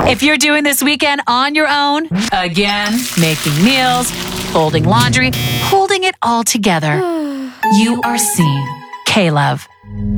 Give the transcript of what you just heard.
If you're doing this weekend on your own, again, making meals, folding laundry, holding it all together, you are seen. K-Love.